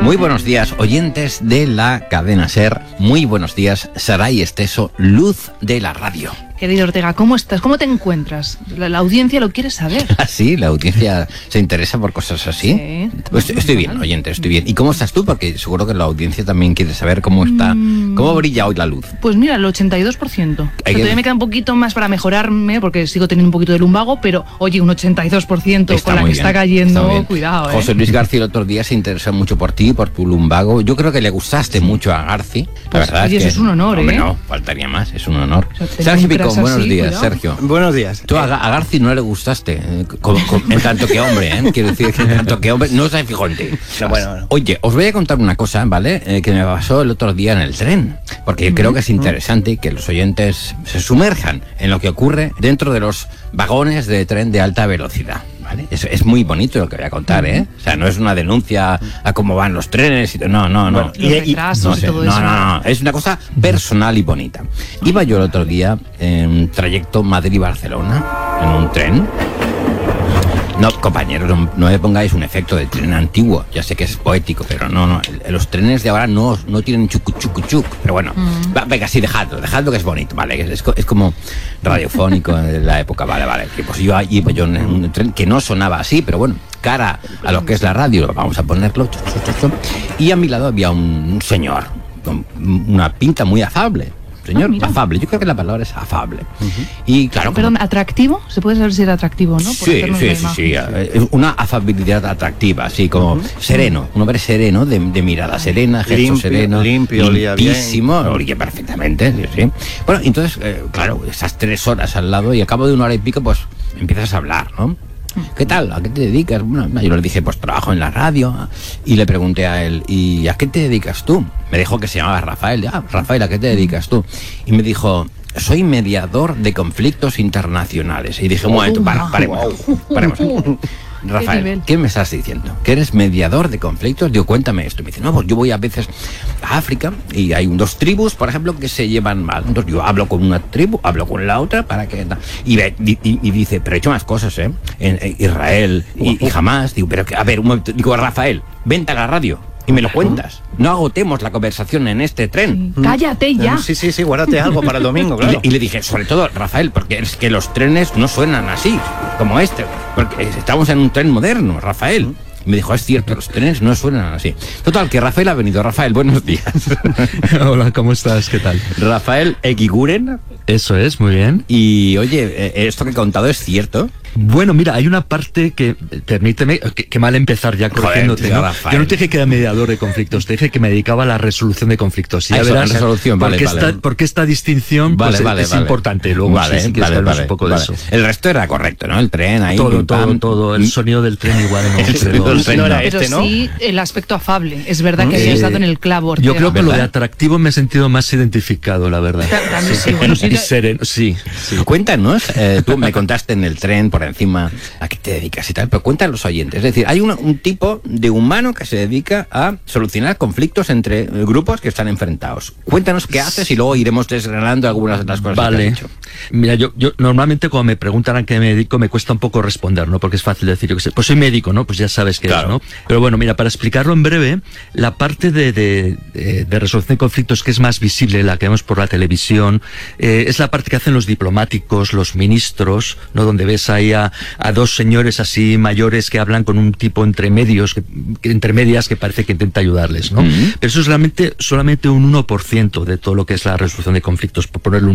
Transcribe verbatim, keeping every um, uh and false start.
Muy buenos días, oyentes de la cadena SER. Muy buenos días, Saray Esteso, luz de la radio. Querido Ortega, ¿cómo estás? ¿Cómo te encuentras? La, la audiencia lo quiere saber. ¿Ah, sí? ¿La audiencia se interesa por cosas así? Sí. Pues estoy bien, oyente, estoy bien. ¿Y cómo estás tú? Porque seguro que la audiencia también quiere saber cómo está, Mm. cómo brilla hoy la luz. Pues mira, el ochenta y dos por ciento. O sea, Hay que- todavía me queda un poquito más para mejorarme, porque sigo teniendo un poquito de lumbago, pero oye, un ochenta y dos por ciento Está con la muy que bien, está cayendo, está bien. cuidado, ¿eh? José Luis García el otro día se interesó mucho por ti, por tu lumbago. Yo creo que le gustaste mucho a Garci. La Pues, verdad oye, es que, eso es un honor, hombre, ¿eh? no, faltaría más, es un honor. O sea, tener Sergio un Picón, crush buenos así, días, cuidado. Sergio. Buenos días. Tú a, a Garci no le gustaste, eh, con- con- en tanto que hombre, ¿eh? Quiero decir que en tanto que hombre no se fijó en ti. No, bueno, bueno. Oye, os voy a contar una cosa, ¿vale? Eh, que me pasó el otro día en el tren, porque creo que es interesante que los oyentes se sumerjan en lo que ocurre dentro de los vagones de tren de alta velocidad. ¿Vale? Es, es muy bonito lo que voy a contar, ¿eh? O sea, no es una denuncia a cómo van los trenes y no, no, no. Bueno, Los retrasos no y sé, todo no, eso. no, no, es una cosa personal y bonita. Iba yo el otro día en un trayecto Madrid-Barcelona, en un tren. No, compañeros, no, no me pongáis un efecto de tren antiguo. Ya sé que es poético, pero no, no. el- Los trenes de ahora no, no tienen chucu chucu chuc. Pero bueno, va, venga, sí, dejadlo, dejadlo que es bonito, ¿vale? Es, es como radiofónico de la época, vale, vale. Que pues yo iba yo en un tren que no sonaba así, pero bueno, cara a lo que es la radio, vamos a ponerlo. chu, chu, chu, chu. Y a mi lado había un, un señor con una pinta muy afable. Señor, Ah, mira. afable, yo creo que la palabra es afable. Y claro, como- Perdón, ¿atractivo? ¿Se puede saber si era atractivo, no? Por Sí, hacernos sí, la sí, imagen. sí, eh, es una afabilidad atractiva, así como sereno, un hombre sereno, de, de mirada serena, gesto Limpio, sereno, limpio, olía bien. limpísimo, olía perfectamente, sí, sí. Bueno, entonces, eh, claro, esas tres horas al lado y al cabo de una hora y pico, pues empiezas a hablar, ¿no? ¿Qué tal? ¿A qué te dedicas? Bueno, yo le dije, pues trabajo en la radio. Y le pregunté a él, ¿y a qué te dedicas tú? Me dijo que se llamaba Rafael. Ah, Rafael, ¿a qué te dedicas tú? Y me dijo, soy mediador de conflictos internacionales. Y dije, un momento, para, paremos, paremos aquí. Rafael, nivel. ¿qué me estás diciendo? ¿Que eres mediador de conflictos? Digo, cuéntame esto. Y me dice, no, pues yo voy a veces a África y hay dos tribus, por ejemplo, que se llevan mal. Entonces yo hablo con una tribu, hablo con la otra para que... Y, ve- y, y- y dice, pero he hecho más cosas, ¿eh? En, en Israel y, y jamás. Digo, pero que, a ver, un momento. Digo, Rafael, vente a la radio y me lo cuentas. No agotemos la conversación en este tren. Cállate ya. Sí, sí, sí, guárdate algo para el domingo, Y, claro. le, y le dije, sobre todo, Rafael, porque es que los trenes no suenan así, como este, porque estamos en un tren moderno, Rafael. Y me dijo, es cierto, los trenes no suenan así. Total, que Rafael ha venido. Rafael, buenos días. Hola, ¿cómo estás? ¿Qué tal? Rafael Eguiguren. Eso es, muy bien. Y oye, eh, esto que he contado es cierto. Bueno, mira, hay una parte que, permíteme, que, que mal empezar ya corrigiéndote, tío, ¿no? Rafael. Yo no te dije que era mediador de conflictos, te dije que me dedicaba a la resolución de conflictos. Y Ah, ya eso, verás resolución, por vale, qué vale. esta, por qué esta distinción pues, Vale, vale, es vale. importante. Luego, Vale, sí, si quieres vale, que hablemos vale, un poco vale. de eso. El resto era correcto, ¿no? El tren ahí. Todo, pim, todo, pam. todo. El sonido del tren igual no. El sonido pero- del tren no era no. Pero este, ¿no? sí el aspecto afable. Es verdad que habías Eh, dado en el clavo, Ortega. Yo creo que lo de ¿Verdad? atractivo me he sentido más identificado, la verdad. Ta- También sí, bueno, sí, Y sereno, sí, sí. Cuéntanos, eh, tú me contaste en el tren por encima a qué te dedicas y tal, pero cuéntanos los oyentes. Es decir, hay una- un tipo de humano que se dedica a solucionar conflictos entre eh, grupos que están enfrentados. Cuéntanos qué haces y luego iremos desgranando algunas de las cosas que Vale. has dicho. Mira, yo, yo normalmente cuando me preguntan a qué me dedico me cuesta un poco responder, ¿no? Porque es fácil decir, yo qué sé, pues soy médico, ¿no? Pues ya sabes qué Claro. es, ¿no? Pero bueno, mira, para explicarlo en breve, la parte de, de, de- de resolución de conflictos que es más visible, la que vemos por la televisión, eh, es la parte que hacen los diplomáticos, los ministros, ¿no? Donde ves ahí a, a dos señores así mayores que hablan con un tipo entre medios, que, que entre medias que parece que intenta ayudarles, ¿no? Ujú. Pero eso es realmente solamente un uno por ciento de todo lo que es la resolución de conflictos, por ponerlo